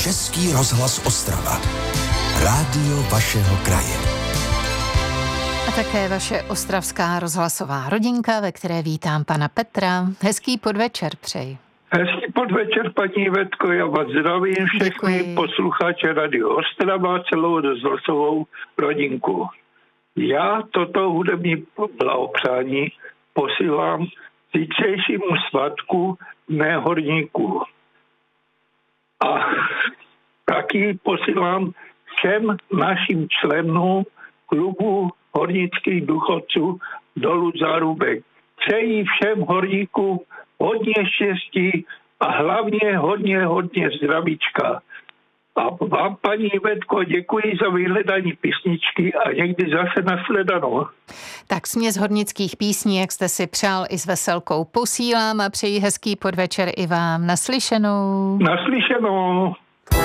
Český rozhlas Ostrava. Rádio vašeho kraje. A také vaše ostravská rozhlasová rodinka, ve které vítám pana Petra. Hezký podvečer přeji. Hezký podvečer, paní Ivetko, já vás zdravím všechny posluchače Radio Ostrava, celou rozhlasovou rodinku. Já toto hudební blahopřání posílám zítřejšímu svatku Dne horníků. A taky posílám všem našim členům klubu hornických důchodců Dolu Zárubek. Přeji všem horníkům hodně štěstí a hlavně hodně zdravíčka. A vám, paní Ivetko, děkuji za vyhledání písničky a někdy zase nashledanou. Tak směs hornických písní, jak jste si přál, i s veselkou posílám a přeji hezký podvečer i vám. Naslyšenou. Naslyšenou.